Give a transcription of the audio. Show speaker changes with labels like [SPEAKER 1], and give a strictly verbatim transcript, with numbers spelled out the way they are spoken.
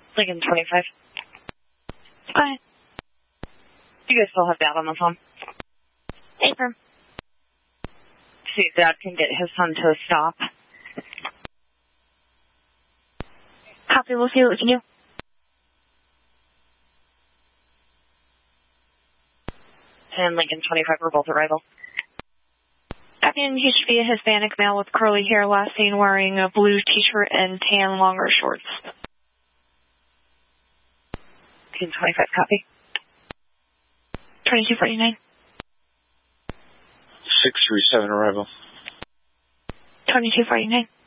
[SPEAKER 1] Lincoln twenty-five.
[SPEAKER 2] Go ahead.
[SPEAKER 1] Do you guys still have Dad on the phone?
[SPEAKER 2] Affirm.
[SPEAKER 1] See if Dad can get his son to stop.
[SPEAKER 2] Copy, we'll see what we can do.
[SPEAKER 1] And Lincoln twenty-five are both arrival.
[SPEAKER 2] Copy, and he should be a Hispanic male with curly hair, last seen wearing a blue t-shirt and tan longer shorts.
[SPEAKER 1] Lincoln twenty-five, copy.
[SPEAKER 2] twenty-two forty-nine.
[SPEAKER 3] six three seven arrival.
[SPEAKER 2] twenty-two forty-nine.